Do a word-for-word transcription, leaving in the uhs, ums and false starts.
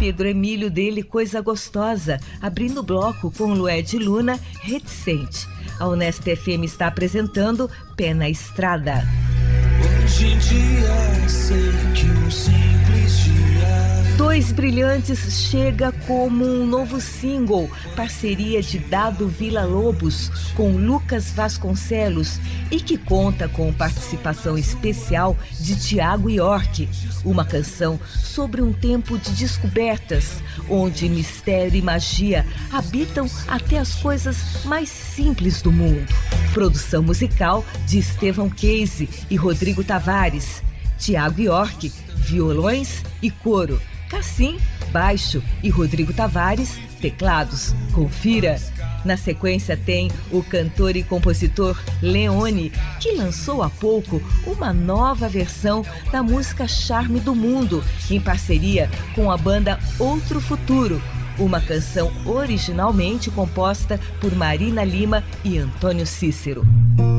Pedro Emílio dele Coisa Gostosa, abrindo o bloco com Lued Luna, Reticente. A Unesp F M está apresentando Pé na Estrada. Hoje em dia sei que um simples dia. Dois Brilhantes chega como um novo single, parceria de Dado Villa-Lobos com Lucas Vasconcelos e que conta com participação especial de Thiago York. Uma canção sobre um tempo de descobertas, onde mistério e magia habitam até as coisas mais simples do mundo. Produção musical de Estevão Case e Rodrigo Tavares. Thiago York, violões e coro. Cassim, baixo e Rodrigo Tavares, teclados. Confira! Na sequência tem o cantor e compositor Leone, que lançou há pouco uma nova versão da música Charme do Mundo, em parceria com a banda Outro Futuro, uma canção originalmente composta por Marina Lima e Antônio Cícero.